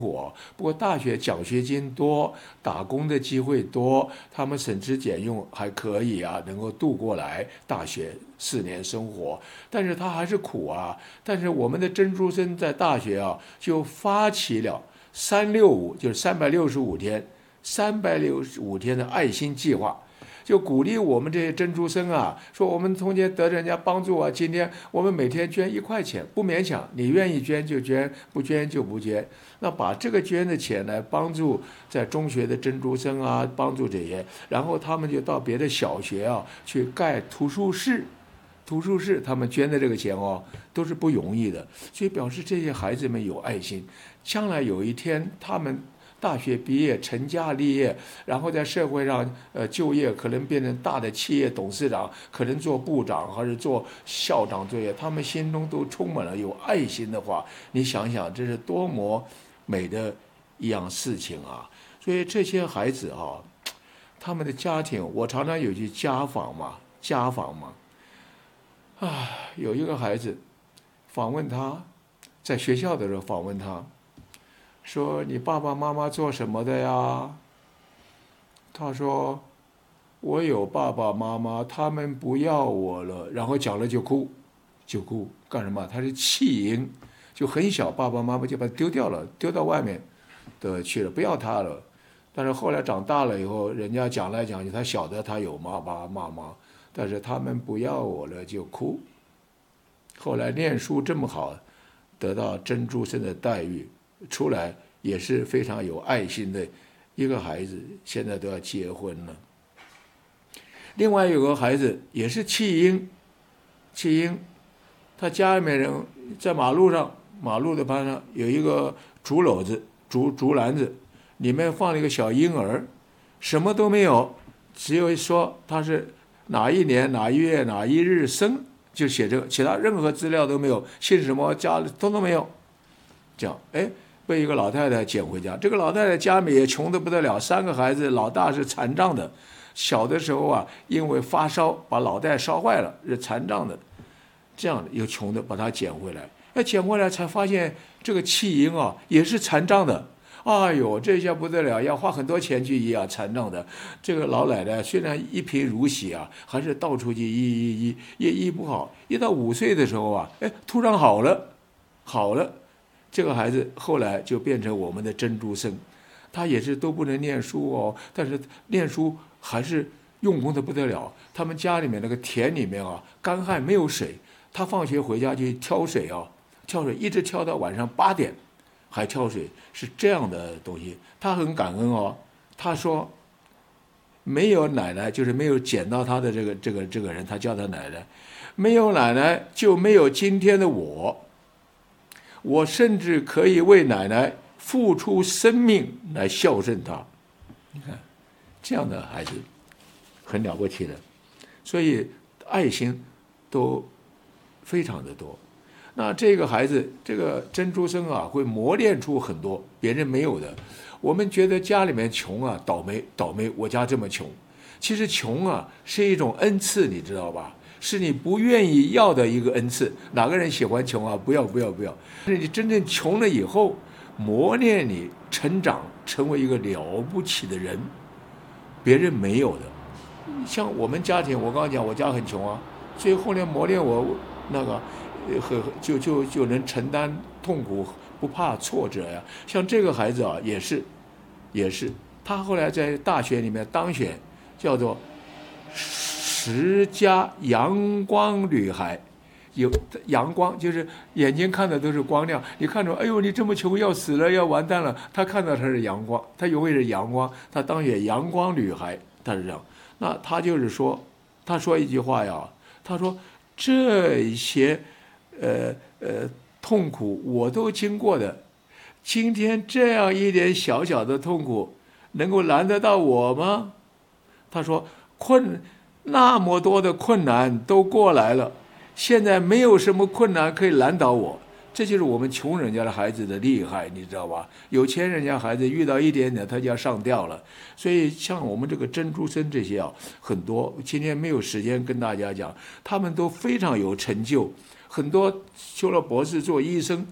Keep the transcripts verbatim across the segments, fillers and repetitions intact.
活。不过大学奖学金多，打工的机会多，他们省吃俭用还可以啊，能够度过来大学四年生活。但是他还是苦啊。但是我们的珍珠生在大学啊，就发起了三六五，就是三百六十五天，三百六十五天的爱心计划。就鼓励我们这些珍珠生啊，说我们从前得人家帮助啊，今天我们每天捐一块钱，不勉强，你愿意捐就捐，不捐就不捐。那把这个捐的钱来帮助在中学的珍珠生啊，帮助这些，然后他们就到别的小学啊去盖图书室。图书室他们捐的这个钱哦，都是不容易的，所以表示这些孩子们有爱心，将来有一天他们大学毕业成家立业，然后在社会上呃就业，可能变成大的企业董事长，可能做部长还是做校长作业，他们心中都充满了有爱心的话，你想想这是多么美的一样事情啊！所以这些孩子啊，他们的家庭，我常常有去家访嘛，家访嘛。啊，有一个孩子访问他，在学校的时候访问他，说你爸爸妈妈做什么的呀？他说我有爸爸妈妈，他们不要我了，然后讲了就哭，就哭干什么？他是弃婴，就很小，爸爸妈妈就把他丢掉了，丢到外面的去了，不要他了。但是后来长大了以后，人家讲来讲去，他晓得他有爸爸妈妈。但是他们不要我了就哭。后来念书这么好，得到珍珠生的待遇，出来也是非常有爱心的一个孩子，现在都要结婚了。另外有个孩子也是弃婴，弃婴，他家里面人在马路上，马路的旁上有一个竹篓子、竹竹篮子，里面放了一个小婴儿，什么都没有，只有说他是哪一年哪一月哪一日生，就写这个，其他任何资料都没有，姓什么家都都没有。这样，哎，被一个老太太捡回家。这个老太太家里也穷得不得了，三个孩子，老大是残障的，小的时候啊，因为发烧把脑袋烧坏了，是残障的。这样又穷的把他捡回来，哎，捡回来才发现这个弃婴啊也是残障的。哎呦，这下不得了，要花很多钱去医啊，残障的。这个老奶奶虽然一贫如洗啊，还是到处去医医医，也医不好。一到五岁的时候啊，哎，突然好了，好了。这个孩子后来就变成我们的珍珠生，他也是都不能念书哦，但是念书还是用功的不得了。他们家里面那个田里面啊，干旱没有水，他放学回家就挑水啊，挑水一直挑到晚上八点。还挑水，是这样的东西，他很感恩哦。他说，没有奶奶，就是没有捡到他的这个这个这个人，他叫他奶奶，没有奶奶就没有今天的我。我甚至可以为奶奶付出生命来孝顺她。你看，这样的孩子很了不起的，所以爱心都非常的多。那这个孩子，这个珍珠生啊，会磨练出很多别人没有的。我们觉得家里面穷啊，倒霉倒霉，我家这么穷。其实穷啊是一种恩赐，你知道吧？是你不愿意要的一个恩赐。哪个人喜欢穷啊？不要不要不要！是你真正穷了以后，磨练你成长，成为一个了不起的人，别人没有的。像我们家庭，我刚刚讲我家很穷啊，所以后来磨练我那个。和就就就能承担痛苦，不怕挫折呀。像这个孩子啊，也是，也是，他后来在大学里面当选，叫做十佳阳光女孩。有阳光，就是眼睛看的都是光亮。你看着，哎呦，你这么穷，要死了，要完蛋了。他看到他是阳光，他永远是阳光。他当选阳光女孩，他是这样。那他就是说，他说一句话呀，他说这些。呃呃，痛苦我都经过的，今天这样一点小小的痛苦，能够难得到我吗？他说，困那么多的困难都过来了，现在没有什么困难可以难倒我。这就是我们穷人家的孩子的厉害，你知道吧？有钱人家孩子遇到一点点他就要上吊了。所以像我们这个珍珠生这些啊，很多今天没有时间跟大家讲，他们都非常有成就。很多修了博士做医生，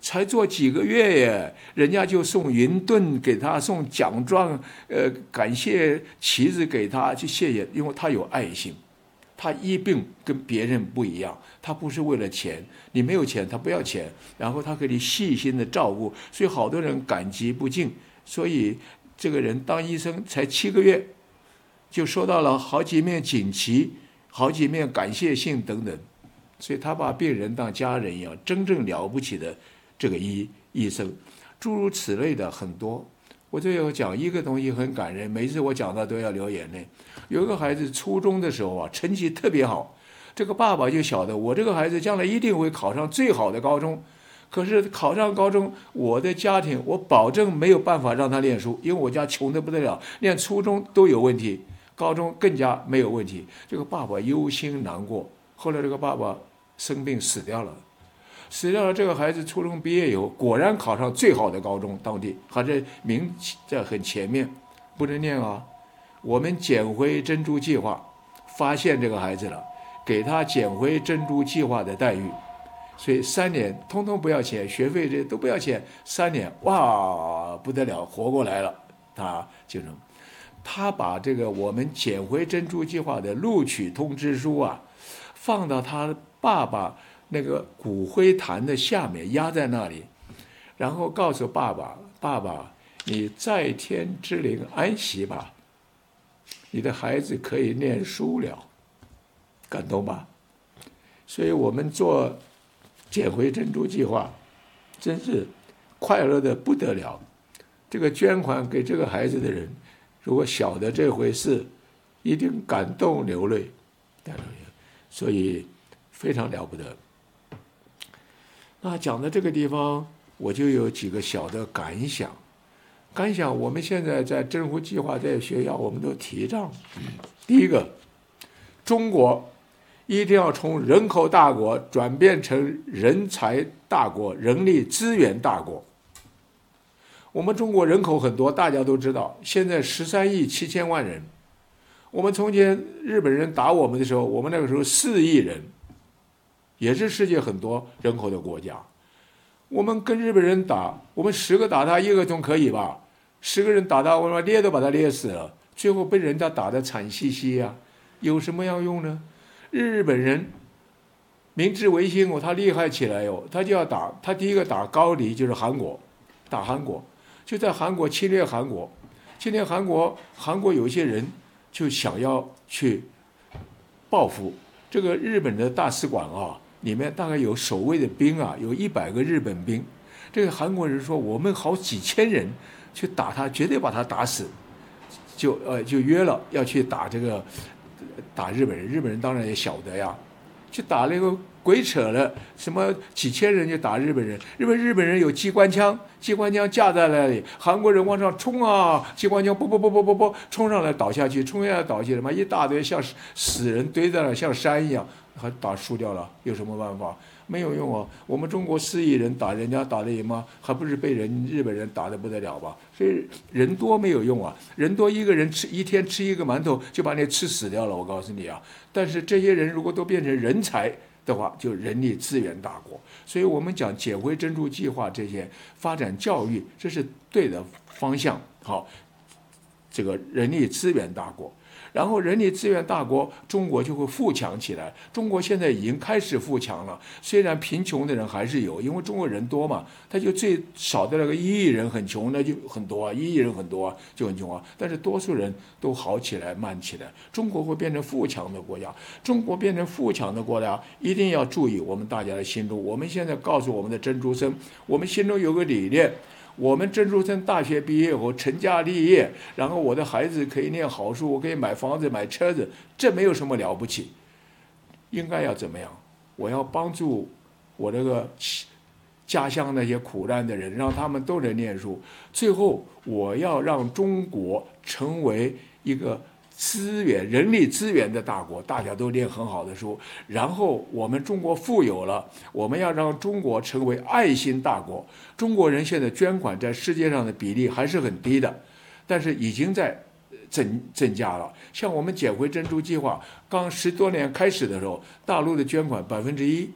才做几个月耶，人家就送云盾给他，送奖状，呃，感谢旗子给他，去谢谢，因为他有爱心。他医病跟别人不一样，他不是为了钱，你没有钱他不要钱，然后他给你细心的照顾，所以好多人感激不尽。所以这个人当医生才七个月，就收到了好几面锦旗，好几面感谢信等等，所以他把病人当家人一样，真正了不起的这个医医生，诸如此类的很多。我这有讲一个东西很感人，每次我讲到都要流眼泪。有一个孩子初中的时候啊，成绩特别好，这个爸爸就晓得我这个孩子将来一定会考上最好的高中。可是考上高中，我的家庭我保证没有办法让他念书，因为我家穷得不得了，念初中都有问题，高中更加没有问题。这个爸爸忧心难过，后来这个爸爸生病死掉了。死掉了，这个孩子初中毕业以后，果然考上最好的高中，当地还在名在很前面，不能念啊。我们捡回珍珠计划，发现这个孩子了，给他捡回珍珠计划的待遇，所以三年通通不要钱，学费这都不要钱，三年哇不得了，活过来了。他就能，他把这个我们捡回珍珠计划的录取通知书啊，放到他爸爸那个骨灰坛的下面压在那里，然后告诉爸爸：“爸爸，你在天之灵安息吧，你的孩子可以念书了。”感动吧？所以我们做捡回珍珠计划，真是快乐的不得了。这个捐款给这个孩子的人，如果晓得这回事，一定感动流泪。所以非常了不得。那讲到这个地方，我就有几个小的感想。感想，我们现在在珍湖计划在学校，我们都提倡。第一个，中国一定要从人口大国转变成人才大国、人力资源大国。我们中国人口很多，大家都知道，现在十三亿七千万人。我们从前日本人打我们的时候，我们那个时候四亿人。也是世界很多人口的国家，我们跟日本人打，我们十个打他一个总可以吧？十个人打他，我们捏都把他捏死了，最后被人家打得惨兮兮呀，有什么样用呢？日本人明治维新哦，他厉害起来哦，他就要打，他第一个打高丽，就是韩国，打韩国，就在韩国侵略韩国，侵略韩国，韩国有些人就想要去报复这个日本的大使馆啊。里面大概有守卫的兵啊，有一百个日本兵。这个韩国人说，我们好几千人去打他，绝对把他打死。就呃就约了要去打这个打日本人，日本人当然也晓得呀，去打那个鬼扯了，什么几千人就打日本人，日本日本人有机关枪，机关枪架在那里，韩国人往上冲啊，机关枪啵啵啵啵啵啵冲上来倒下去，冲下来倒下去，嘛一大堆像死人堆在那，像山一样。还打输掉了，有什么办法？没有用啊！我们中国四亿人打人家打得赢吗？还不是被人日本人打得不得了吧？所以人多没有用啊！人多一个人吃一天吃一个馒头就把你吃死掉了，我告诉你啊！但是这些人如果都变成人才的话，就人力资源大国。所以我们讲捡回珍珠计划这些发展教育，这是对的方向。好，这个人力资源大国。然后人力资源大国，中国就会富强起来。中国现在已经开始富强了，虽然贫穷的人还是有，因为中国人多嘛，他就最少的那个一亿人很穷，那就很多啊，一亿人很多啊，就很穷啊。但是多数人都好起来、慢起来，中国会变成富强的国家。中国变成富强的国家，一定要注意我们大家的心中。我们现在告诉我们的珍珠生，我们心中有个理念。我们珍珠生大学毕业后成家立业，然后我的孩子可以念好书，我可以买房子买车子，这没有什么了不起。应该要怎么样？我要帮助我这个家乡那些苦难的人，让他们都能念书。最后，我要让中国成为一个资源、人力资源的大国，大家都念很好的书。然后我们中国富有了，我们要让中国成为爱心大国。中国人现在捐款在世界上的比例还是很低的，但是已经在增增加了。像我们捡回珍珠计划刚十多年开始的时候，大陆的捐款百分之一，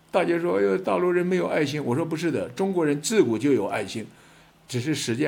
大家说，哎呦，大陆人没有爱心。我说不是的，中国人自古就有爱心，只是时间